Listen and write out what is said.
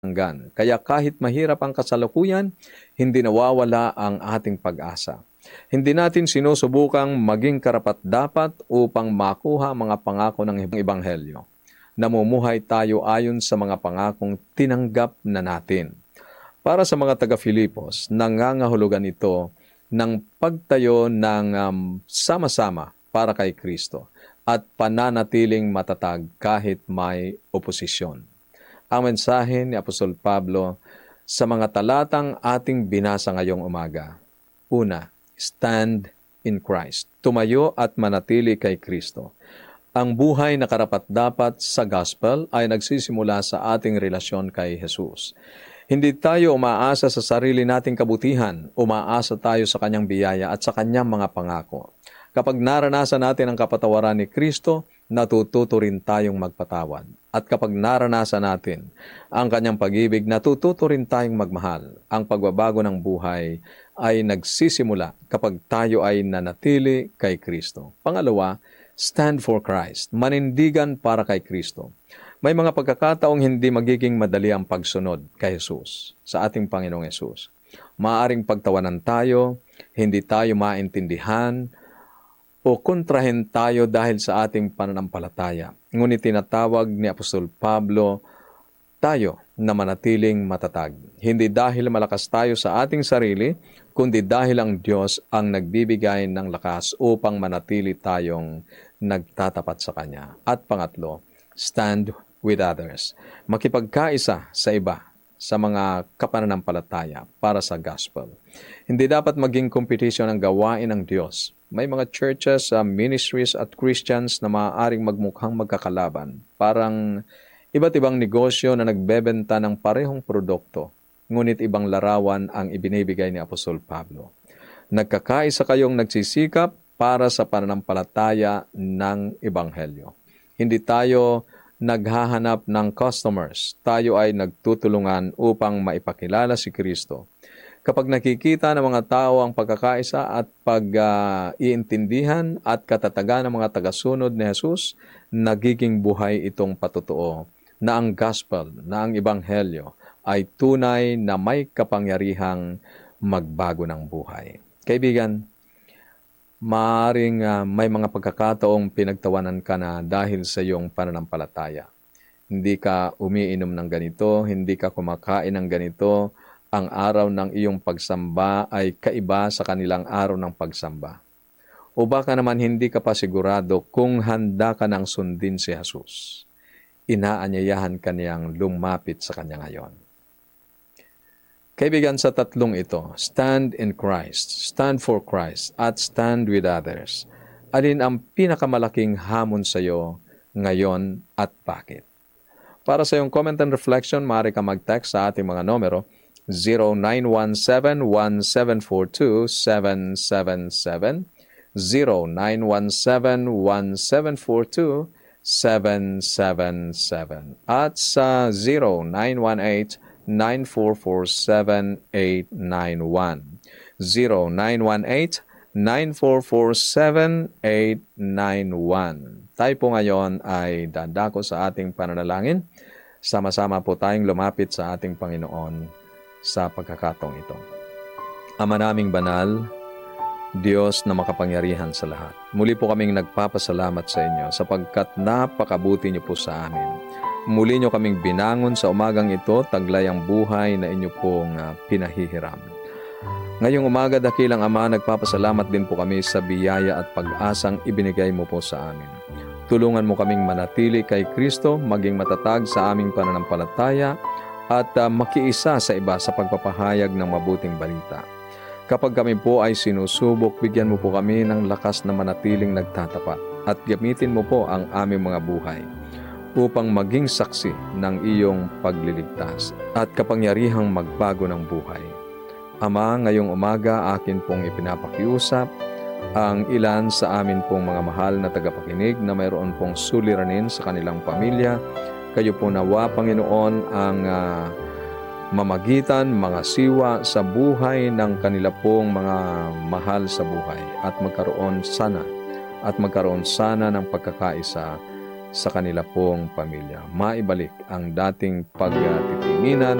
hanggan. Kaya kahit mahirap ang kasalukuyan, hindi nawawala ang ating pag-asa. Hindi natin sinusubukang maging karapat-dapat upang makuha ang mga pangako ng Ebanghelyo. Namumuhay tayo ayon sa mga pangakong tinanggap na natin. Para sa mga taga-Filipos, nangangahulugan ito ng pagtayo ng sama-sama para kay Kristo at pananatiling matatag kahit may oposisyon. Ang mensahe ni Apostol Pablo sa mga talatang ating binasa ngayong umaga. Una, stand in Christ. Tumayo at manatili kay Kristo. Ang buhay na karapat-dapat sa gospel ay nagsisimula sa ating relasyon kay Jesus. Hindi tayo umaasa sa sarili nating kabutihan, umaasa tayo sa kanyang biyaya at sa kanyang mga pangako. Kapag naranasan natin ang kapatawaran ni Kristo, natututo rin tayong magpatawad. At kapag naranasan natin ang kanyang pag-ibig, natututo rin tayong magmahal. Ang pagbabago ng buhay ay nagsisimula kapag tayo ay nanatili kay Kristo. Pangalawa, stand for Christ. Manindigan para kay Kristo. May mga pagkakataong hindi magiging madali ang pagsunod kay Jesus, sa ating Panginoong Jesus. Maaring pagtawanan tayo, hindi tayo maintindihan, o kontrahin tayo dahil sa ating pananampalataya. Ngunit tinatawag ni Apostol Pablo tayo na manatiling matatag. Hindi dahil malakas tayo sa ating sarili, kundi dahil ang Diyos ang nagbibigay ng lakas upang manatili tayong nagtatapat sa Kanya. At pangatlo, stand with others. Makipagkaisa sa iba sa mga kapananampalataya para sa gospel. Hindi dapat maging kompetisyon ang gawain ng Diyos. May mga churches, ministries at Christians na maaaring magmukhang magkakalaban. Parang iba't ibang negosyo na nagbebenta ng parehong produkto. Ngunit ibang larawan ang ibinibigay ni Apostol Pablo. Nagkakaisa kayong nagsisikap para sa pananampalataya ng Ebanghelyo. Hindi tayo naghahanap ng customers. Tayo ay nagtutulungan upang maipakilala si Kristo. Kapag nakikita ng mga tao ang pagkakaisa at pag-iintindihan at katatagan ng mga tagasunod ni Jesus, nagiging buhay itong patutuo na ang gospel, na ang ebanghelyo ay tunay na may kapangyarihang magbago ng buhay. Kaibigan, maaaring may mga pagkakataong pinagtawanan ka na dahil sa iyong pananampalataya. Hindi ka umiinom ng ganito, hindi ka kumakain ng ganito, ang araw ng iyong pagsamba ay kaiba sa kanilang araw ng pagsamba. O baka naman hindi ka pa sigurado kung handa ka nang sundin si Jesus. Inaanyayahan ka niyang lumapit sa kanya ngayon. Kaibigan, sa tatlong ito, stand in Christ, stand for Christ, at stand with others. Alin ang pinakamalaking hamon sa iyo ngayon at bakit? Para sa iyong comment and reflection, maaari ka mag-text sa ating mga numero 0917-1742-777, 0917-1742-777, at sa 0918-944-7891, 0918-944-7891. Tayo po ngayon ay dadako sa ating pananalangin. Sama-sama po tayong lumapit sa ating Panginoon sa pagkakataong ito. Ama naming banal, Diyos na makapangyarihan sa lahat. Muli po kaming nagpapasalamat sa inyo sapagkat napakabuti niyo po sa amin. Muli niyo kaming binangon sa umagang ito, taglay ang buhay na inyo pong pinahihiram. Ngayong umaga, dakilang Ama, nagpapasalamat din po kami sa biyaya at pag-asang ibinigay mo po sa amin. Tulungan mo kaming manatili kay Kristo, maging matatag sa aming pananampalataya, at makiisa sa iba sa pagpapahayag ng mabuting balita. Kapag kami po ay sinusubok, bigyan mo po kami ng lakas na manatiling nagtatapat at gamitin mo po ang aming mga buhay upang maging saksi ng iyong pagliligtas at kapangyarihang magbago ng buhay. Ama, ngayong umaga akin pong ipinapakiusap ang ilan sa amin pong mga mahal na tagapakinig na mayroon pong suliranin sa kanilang pamilya. Kayo po nawa, Panginoon, ang mamagitan, mga siwa sa buhay ng kanila pong mga mahal sa buhay at magkaroon sana ng pagkakaisa sa kanila pong pamilya. Maibalik ang dating pagtitinginan